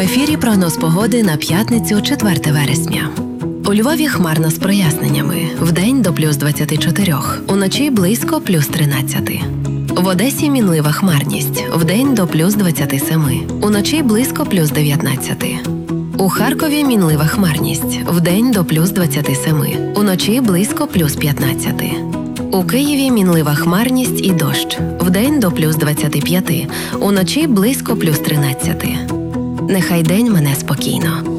ефірі прогноз погоди на п'ятницю, 4 вересня. У Львові хмарно з проясненнями. Вдень до плюс 24, уночі близько плюс 13. В Одесі мінлива хмарність. Вдень до плюс 27, уночі близько плюс 19. У Харкові мінлива хмарність. Вдень до плюс 27, уночі близько плюс 15. У Києві мінлива хмарність і дощ. Вдень до плюс 25, уночі близько плюс 13. Нехай день мине спокійно.